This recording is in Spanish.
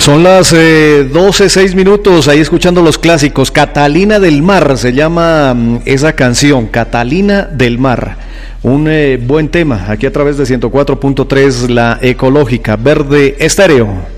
Son las 12:06, ahí escuchando los clásicos. Catalina del Mar se llama esa canción, Catalina del Mar. Un buen tema, aquí a través de 104.3, la Ecológica, Verde Estéreo.